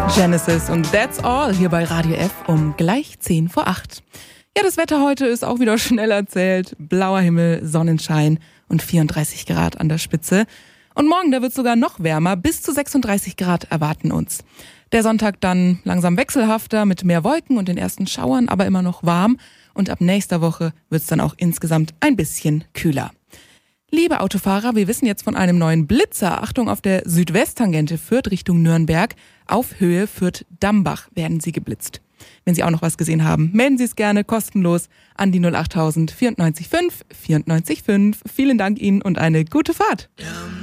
Genesis und That's All hier bei Radio F um gleich 10 vor 8. Ja, das Wetter heute ist auch wieder schnell erzählt. Blauer Himmel, Sonnenschein und 34 Grad an der Spitze. Und morgen, da wird es sogar noch wärmer, bis zu 36 Grad erwarten uns. Der Sonntag dann langsam wechselhafter mit mehr Wolken und den ersten Schauern, aber immer noch warm. Und ab nächster Woche wird es dann auch insgesamt ein bisschen kühler. Liebe Autofahrer, wir wissen jetzt von einem neuen Blitzer. Achtung, auf der Südwesttangente Fürth Richtung Nürnberg. Auf Höhe Fürth-Dambach werden Sie geblitzt. Wenn Sie auch noch was gesehen haben, melden Sie es gerne kostenlos an die 08000 94 5 94 5. Vielen Dank Ihnen und eine gute Fahrt.